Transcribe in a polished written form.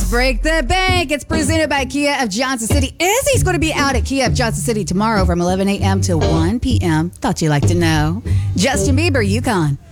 Break the Bank. It's presented by Kia of Johnson City. Izzy's going to be out at Kia of Johnson City tomorrow from 11 a.m. to 1 p.m. Thought you'd like to know. Justin Bieber, Yukon.